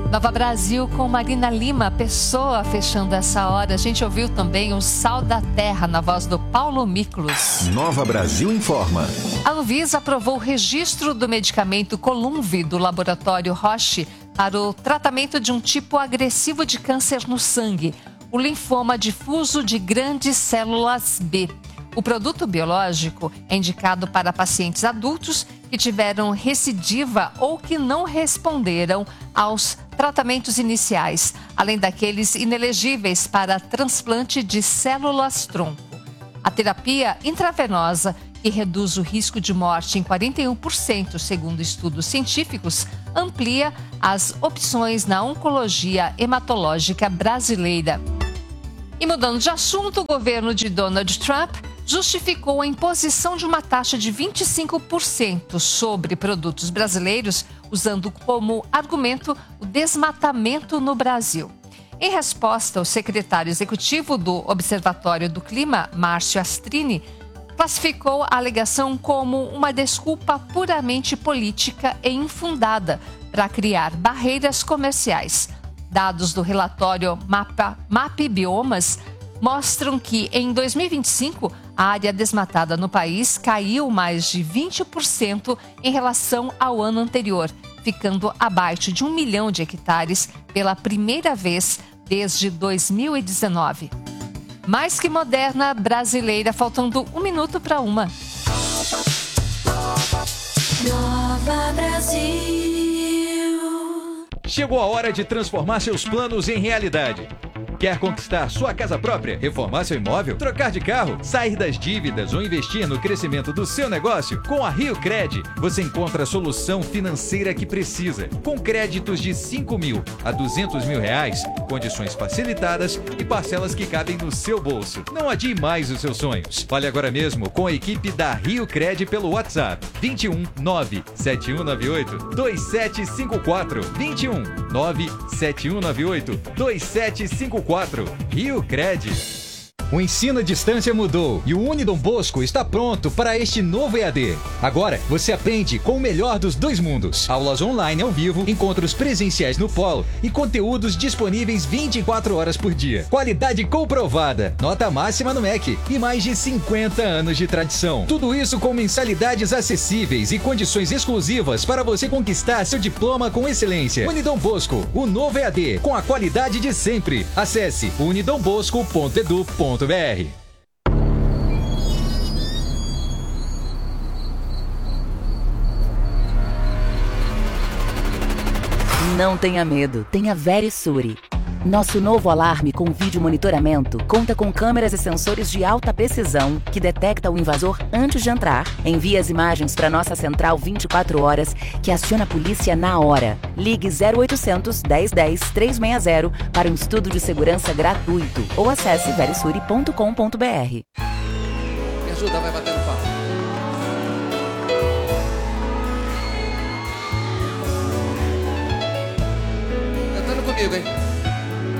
Nova Brasil com Marina Lima, Pessoa, fechando essa hora. A gente ouviu também o Sal da Terra, na voz do Paulo Miklos. Nova Brasil informa. A Anvisa aprovou o registro do medicamento Columvi do laboratório Roche para o tratamento de um tipo agressivo de câncer no sangue, o linfoma difuso de grandes células B. O produto biológico é indicado para pacientes adultos que tiveram recidiva ou que não responderam aos tratamentos iniciais, além daqueles inelegíveis para transplante de células-tronco. A terapia intravenosa, que reduz o risco de morte em 41%, segundo estudos científicos, amplia as opções na oncologia hematológica brasileira. E mudando de assunto, o governo de Donald Trump justificou a imposição de uma taxa de 25% sobre produtos brasileiros, usando como argumento o desmatamento no Brasil. Em resposta, o secretário executivo do Observatório do Clima, Márcio Astrini, classificou a alegação como uma desculpa puramente política e infundada para criar barreiras comerciais. Dados do relatório MAP Biomas mostram que, em 2025, a área desmatada no país caiu mais de 20% em relação ao ano anterior, ficando abaixo de 1 milhão de hectares pela primeira vez desde 2019. Mais que moderna brasileira, faltando 1 minuto para 1. Nova Brasil. Chegou a hora de transformar seus planos em realidade. Quer conquistar sua casa própria, reformar seu imóvel, trocar de carro, sair das dívidas ou investir no crescimento do seu negócio? Com a Rio Cred, você encontra a solução financeira que precisa. Com créditos de 5 mil a 200 mil reais, condições facilitadas e parcelas que cabem no seu bolso. Não adie mais os seus sonhos. Fale agora mesmo com a equipe da Rio Cred pelo WhatsApp 21 97198 2754 21 97198 2754. Rio Cred. O ensino à distância mudou e o Unidom Bosco está pronto para este novo EAD. Agora você aprende com o melhor dos dois mundos. Aulas online ao vivo, encontros presenciais no polo e conteúdos disponíveis 24 horas por dia. Qualidade comprovada, nota máxima no MEC e mais de 50 anos de tradição. Tudo isso com mensalidades acessíveis e condições exclusivas para você conquistar seu diploma com excelência. Unidom Bosco, o novo EAD, com a qualidade de sempre. Acesse unidombosco.edu.br. Não tenha medo, tenha Verisure. Nosso novo alarme com vídeo monitoramento conta com câmeras e sensores de alta precisão que detecta o invasor antes de entrar, envia as imagens para nossa central 24 horas, que aciona a polícia na hora. Ligue 0800 1010 360 para um estudo de segurança gratuito ou acesse verisure.com.br. Me ajuda, vai bater no papo.